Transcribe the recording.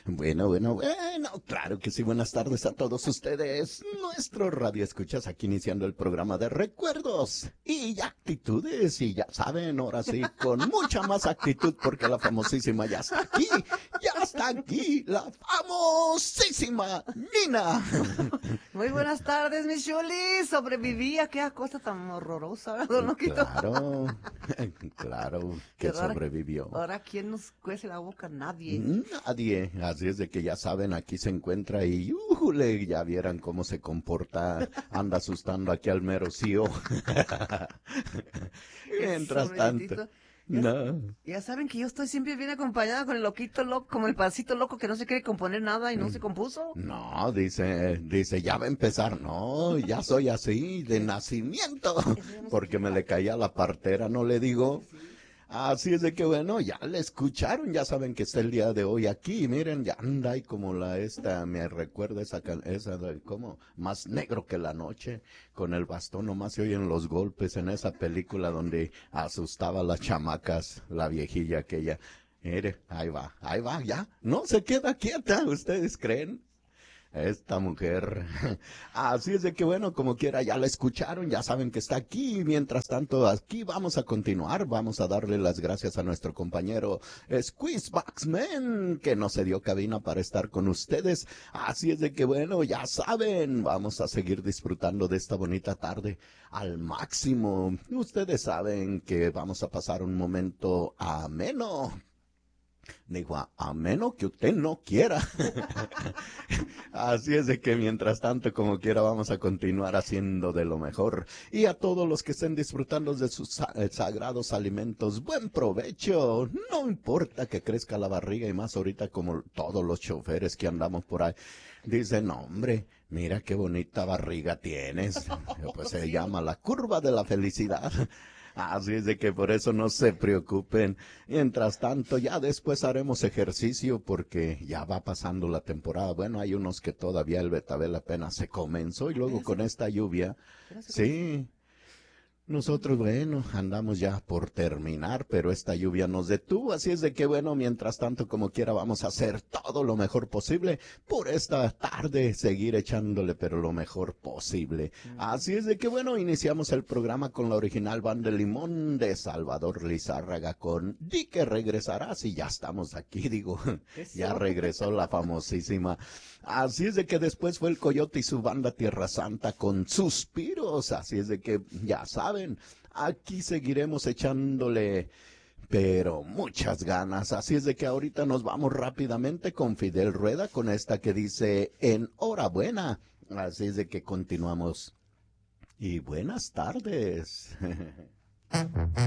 Bueno, claro que sí, buenas tardes a todos ustedes. Nuestro radio escuchas aquí iniciando el programa de recuerdos y actitudes. Y ya saben, ahora sí, con mucha más actitud porque la famosísima ya está aquí, la famosísima Nina. Muy buenas tardes, mi Chuli. Sobreviví a qué cosa tan horrorosa, ¿verdad, don Loquito? Claro, claro que Pero sobrevivió. ahora, ¿quién nos cuece la boca? Nadie. Nadie, así es de que ya saben, aquí se encuentra y ya vieran cómo se comporta, anda asustando aquí al mero CEO. Mientras tanto, Sobrevivientito. no, Ya saben que yo estoy siempre bien acompañada con el loquito loco, como el pancito loco que no se quiere componer nada y no se compuso. no, dice, ya va a empezar, no, ya soy así, de nacimiento, Eso ya no se porque me quita. le caía la partera, ¿no le digo? Sí. Así es de que bueno, ya le escucharon, ya saben que está el día de hoy aquí, miren, ya anda y como me recuerda esa como más negro que la noche, con el bastón nomás se oyen los golpes en esa película donde asustaba a las chamacas, la viejilla aquella. Mire, ahí va, ya, no se queda quieta, ¿ustedes creen? Esta mujer. Así es de que bueno, como quiera, ya la escucharon, ya saben que está aquí. Mientras tanto, aquí vamos a continuar, vamos a darle las gracias a nuestro compañero Squeezebacksman, que no se dio cabina para estar con ustedes. Así es de que bueno, ya saben, vamos a seguir disfrutando de esta bonita tarde al máximo. Ustedes saben que vamos a pasar un momento ameno. Digo, a menos que usted no quiera. Así es de que mientras tanto, como quiera, vamos a continuar haciendo de lo mejor. Y a todos los que estén disfrutando de sus sagrados alimentos, buen provecho. No importa que crezca la barriga y más ahorita como todos los choferes que andamos por ahí. Dicen, no, hombre, mira qué bonita barriga tienes. Pues se llama la curva de la felicidad. Así es de que por eso no se preocupen. Mientras tanto, ya después haremos ejercicio porque ya va pasando la temporada. Bueno, hay unos que todavía el Betabel apenas se comenzó y luego Apenas se, con esta lluvia, apenas se comenzó. sí, nosotros, bueno, andamos ya por terminar, pero esta lluvia nos detuvo, así es de que, bueno, mientras tanto, como quiera, vamos a hacer todo lo mejor posible por esta tarde, seguir echándole, pero lo mejor posible. Así es de que, bueno, iniciamos el programa con la original Banda de Limón de Salvador Lizárraga con Di que regresarás y ya estamos aquí, digo, ya Eso. regresó la famosísima. Así es de que después fue el Coyote y su banda Tierra Santa con Suspiros. Así es de que ya saben, aquí seguiremos echándole, pero muchas ganas. Así es de que ahorita nos vamos rápidamente con Fidel Rueda con esta que dice enhorabuena. Así es de que continuamos. Y buenas tardes.